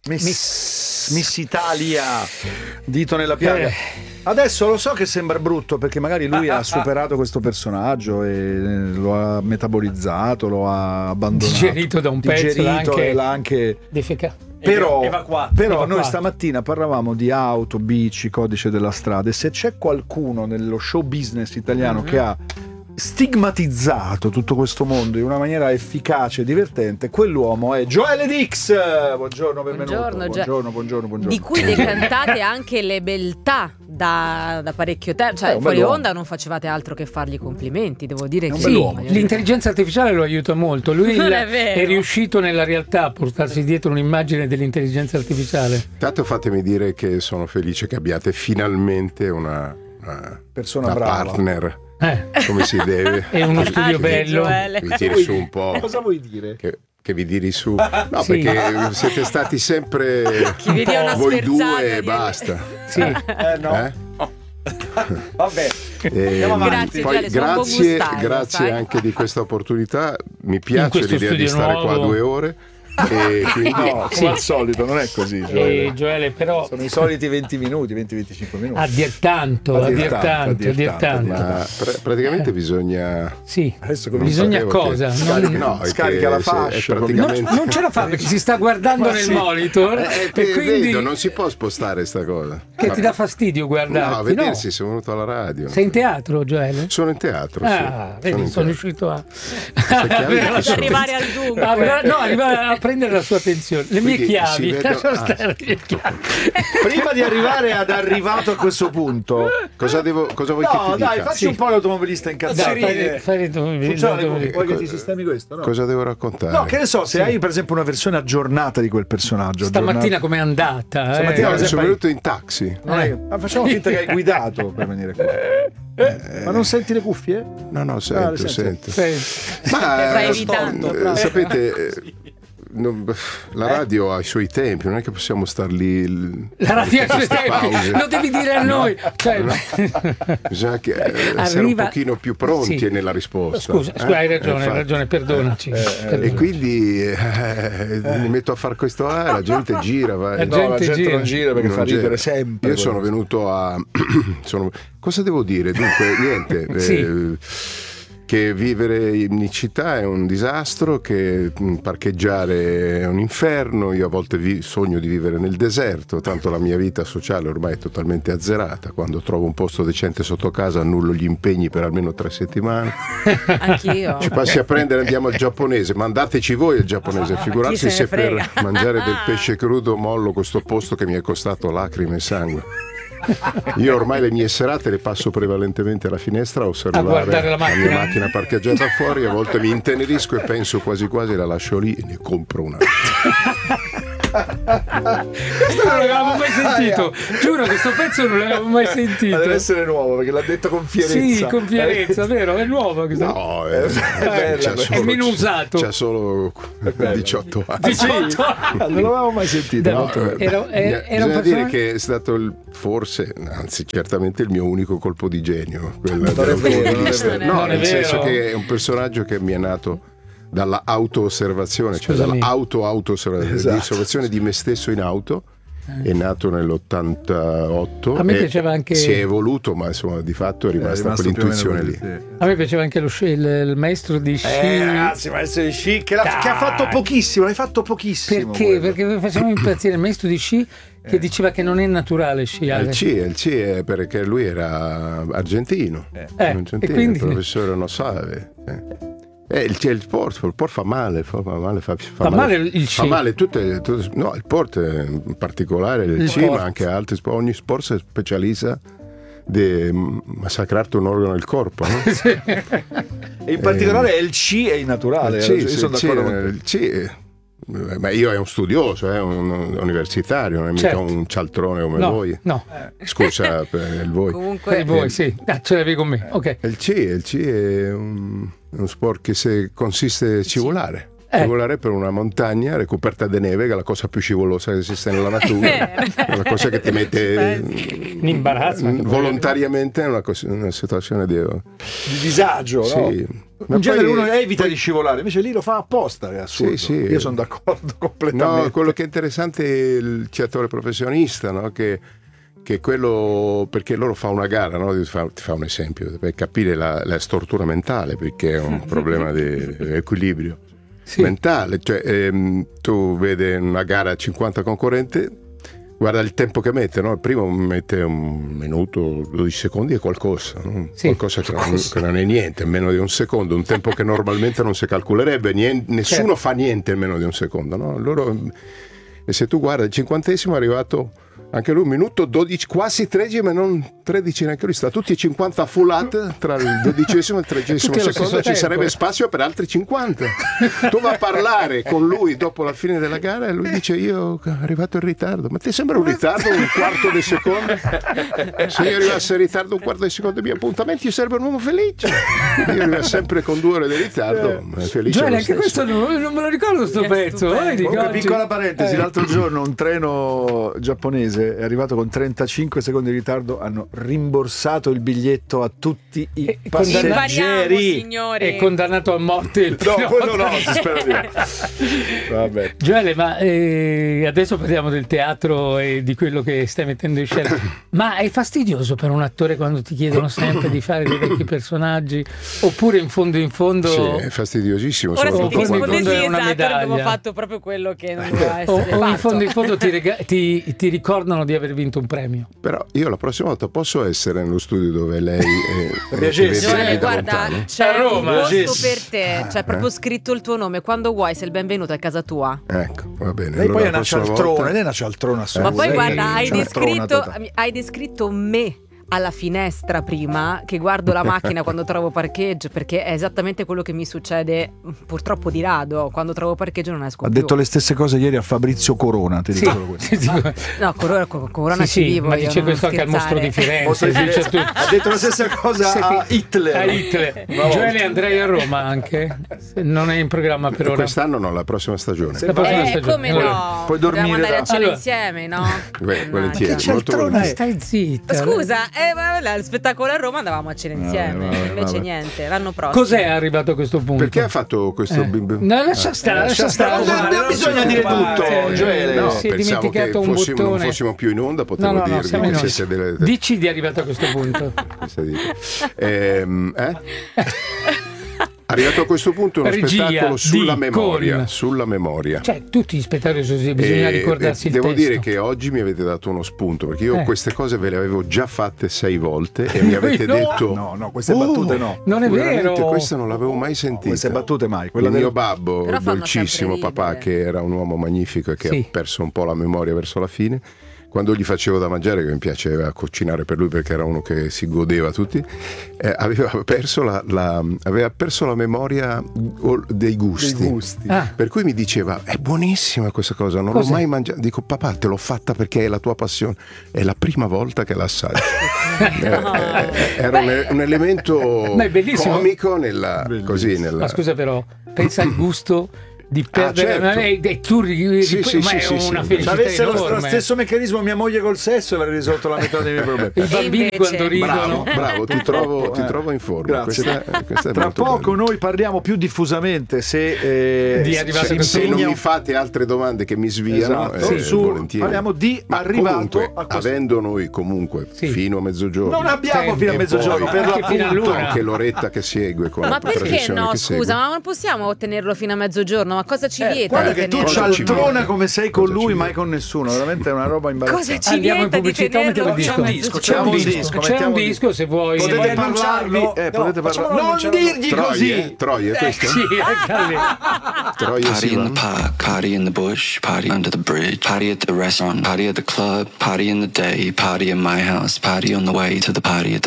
Miss Italia, dito nella piaga. Adesso lo so che sembra brutto perché magari lui ha superato questo personaggio e lo ha metabolizzato, lo ha abbandonato, digerito da un pezzo, e l'ha anche però noi stamattina parlavamo di auto, bici, codice della strada, e se c'è qualcuno nello show business italiano che ha stigmatizzato tutto questo mondo in una maniera efficace e divertente, quell'uomo è Joelle Dix. Buongiorno, benvenuto. Buongiorno. Di cui decantate anche le beltà da parecchio tempo, cioè fuori onda non facevate altro che fargli complimenti, devo dire che sì, l'intelligenza artificiale lo aiuta molto. Lui è riuscito nella realtà a portarsi dietro un'immagine dell'intelligenza artificiale. Tanto fatemi dire che sono felice che abbiate finalmente una persona brava, partner. Come si deve. È uno studio bello. Vi tiri su un po'. Cosa vuoi dire? Che vi tiri su. No, sì. Perché siete stati sempre voi due e basta. Sì. No. Vabbè. Grazie anche di questa opportunità. Mi piace l'idea di stare qua 2 ore. E quindi come al solito non è così, Joelle, però sono i soliti 20 minuti, 20-25 minuti. A dir tanto. Ma praticamente bisogna adesso bisogna cosa? Scarica la fascia, non ce la fa perché si sta guardando nel monitor e quindi non si può spostare sta cosa. Che ti dà fastidio guardarti? No, a vedersi, sono venuto alla radio. Sei in teatro, Joelle? Sono in teatro, vedi, sono riuscito a arrivare al dunque. Arrivare a prendere la sua attenzione. Le mie chiavi. Prima di arrivare ad arrivato a questo punto, cosa vuoi che ti dica? Facci un po' l'automobilista incazzato. Vuoi che ti sistemi questo? No? Cosa devo raccontare? No, che ne so, se hai per esempio una versione aggiornata di quel personaggio. Stamattina com'è andata? Stamattina sono venuto in taxi. Facciamo finta che hai guidato per venire qui. Ma non senti le cuffie? No, sento. Ma sapete, la radio ha i suoi tempi, non è che possiamo star lì. La radio ha i suoi tempi, lo devi dire a noi. Bisogna essere un pochino più pronti nella risposta. Scusa, hai ragione, perdonaci. E quindi mi metto a fare questo, la gente gira. La gente non gira perché fa ridere sempre. Io sono venuto a... Cosa devo dire? Dunque, niente. Che vivere in città è un disastro, che parcheggiare è un inferno. Io a volte sogno di vivere nel deserto, tanto la mia vita sociale ormai è totalmente azzerata. Quando trovo un posto decente sotto casa annullo gli impegni per almeno 3 settimane. Anch'io. Ci passi a prendere, andiamo al giapponese, mandateci voi il giapponese, figurarsi se per mangiare del pesce crudo mollo questo posto che mi è costato lacrime e sangue. Io ormai le mie serate le passo prevalentemente alla finestra a osservare la mia macchina parcheggiata fuori. A volte mi intenerisco e penso quasi la lascio lì e ne compro una. Questo non l'avevamo mai sentito. Giuro che sto pezzo non l'avevamo mai sentito. Deve essere nuovo perché l'ha detto con fierezza. Sì, con fierezza, vero? È nuovo questo. No, è meno usato. C'ha solo 18 anni. 18 anni. Non l'avevamo mai sentito. Bisogna dire che è stato forse, anzi certamente il mio unico colpo di genio, nel senso che è un personaggio che mi è nato dalla auto-osservazione, cioè dall'auto-osservazione di me stesso in auto. È nato nell'88. A me piaceva anche. Si è evoluto, ma insomma di fatto è rimasta quell'intuizione lì. A me piaceva anche il maestro di sci. Ragazzi, maestro di sci che ha fatto pochissimo. L'hai fatto pochissimo. Perché? Perché facciamo impazzire il maestro di sci che diceva che non è naturale sciare. Il C è perché lui era argentino. E quindi il professore non sa. Il port fa male, fa male il sci. Fa male no, il port in particolare, il sci, ma anche altri sport. Ogni sport si specializza di massacrarti un organo del corpo, no? E in particolare il C è innaturale. Il C ma io è un studioso, è un universitario, non è mica un cialtrone come voi. No. Scusa per il voi. Comunque per voi, sì. Ce l'avevi con me. Ok. Il C è uno sport che consiste scivolare. Scivolare per una montagna ricoperta di neve, che è la cosa più scivolosa che esiste nella natura, è la cosa che ti mette in imbarazzo volontariamente in una situazione di disagio, sì. No? In genere uno evita di scivolare, invece lì lo fa apposta, è assurdo. Sì. Io sono d'accordo completamente. No, quello che è interessante è il sciatore professionista, no? Che quello, perché loro fa una gara, no? Ti fa un esempio per capire la stortura mentale, perché è un problema di equilibrio mentale, cioè tu vedi una gara a 50 concorrenti, guarda il tempo che mette, no? Il primo mette 1 minuto 12 secondi e qualcosa, no? Qualcosa che non è niente, meno di un secondo, un tempo che normalmente non si calcolerebbe, nessuno fa niente in meno di un secondo, no? E se tu guardi il 50° è arrivato anche lui 1 minuto 12, quasi 13, ma non 13 neanche lui, sta tutti 50 full tra il 12° e il 13° secondo, ci sarebbe spazio per altri 50. Tu vai a parlare con lui dopo la fine della gara e lui dice: io sono arrivato in ritardo. Ma ti sembra un ritardo un quarto di secondo? Se io arrivassi in ritardo un quarto di secondo ai miei appuntamenti, io sarebbe un uomo felice. Io arrivo sempre con 2 ore di ritardo, felice. Cioè, anche questo non me lo ricordo sto pezzo. Piccola parentesi, l'altro giorno un treno giapponese è arrivato con 35 secondi di ritardo, hanno rimborsato il biglietto a tutti i passeggeri. È condannato a morte il no, quello no, si spera di no. Vabbè. Gioele, ma adesso parliamo del teatro e di quello che stai mettendo in scena, ma è fastidioso per un attore quando ti chiedono sempre di fare dei vecchi personaggi, oppure in fondo sì, è fastidiosissimo. Ora se ti rispondessi è una medaglia, abbiamo fatto proprio quello che non doveva essere fatto. O in fondo ti ricordano di aver vinto un premio. Però io la prossima volta posso essere nello studio dove lei guarda, c'è a Roma, un posto per te, c'è proprio scritto il tuo nome, quando vuoi sei il benvenuto a casa tua. Ecco, va bene. Lei allora poi è una cialtrona, lei è una cialtrona assurda. Ma poi guarda, hai descritto me alla finestra prima, che guardo la macchina quando trovo parcheggio, perché è esattamente quello che mi succede purtroppo di rado, quando trovo parcheggio non esco più. Ha detto le stesse cose ieri a Fabrizio Corona, ti ricordo questo. No, Corona ci vivo. Ma dice questo anche al Mostro di Firenze. Ha detto la stessa cosa a Hitler. Gioele, andrei a Roma anche, non è in programma per ora. Quest'anno no, la proprossima stagione. Come no? Puoi dormire, dobbiamo andare a cena insieme, no? Volentieri. Stai zitta. Scusa, al spettacolo a Roma andavamo a cena insieme, invece niente, l'anno prossimo. Cos'è arrivato a questo punto? Perché ha fatto questo No, lascia stare. Non bisogna dire tutto, Gioele. No, si è pensavo che dimenticato un bottone. non fossimo più in onda, potevo dirvi che siete delle... Dici di arrivato a questo punto. Arrivato a questo punto uno spettacolo sulla memoria. Cioè, tutti gli spettacoli sono così, bisogna ricordarsi il testo. Devo dire che oggi mi avete dato uno spunto, perché io queste cose ve le avevo già fatte 6 volte e mi avete detto no, queste battute no. Non è vero. Questa non l'avevo mai sentita. Queste battute mai. Il mio babbo, dolcissimo papà, che era un uomo magnifico e che ha perso un po' la memoria verso la fine, quando gli facevo da mangiare, che mi piaceva cucinare per lui perché era uno che si godeva tutti, aveva perso la memoria dei gusti. Per cui mi diceva: è buonissima questa cosa, non l'ho mai mangiata. Dico: papà, te l'ho fatta perché è la tua passione, è la prima volta che l'assaggio. Era un elemento comico Ma scusa, però pensa al gusto di perdere, tu ma è una felicità avesse enorme. Lo stesso meccanismo mia moglie col sesso avrei risolto la metà dei miei problemi. I bambini quando ridono. Bravo, ti trovo in forma. Grazie. Questa è tra poco bello. Noi parliamo più diffusamente se non mi fate altre domande che mi sviano, volentieri. Parliamo di arrivato comunque, a questo... avendo noi comunque fino a mezzogiorno, non abbiamo fino a mezzogiorno, per l'appunto anche l'oretta che segue con ma la perché no, che scusa, segue. ma non possiamo ottenerlo fino a mezzogiorno? Ma cosa ci vieta? Guarda che tu cialtrona come sei con lui, mai con nessuno, veramente è una roba imbarazzante. Cosa ci vieta di tenerlo? C'è un disco se vuoi. Potete parlarvi, non dirgli così. Troie, questo? Sì, Party in the park, party in the bush, party under the bridge, party at the restaurant, party at the club, party in the day, party in my house, party on the way to the party at the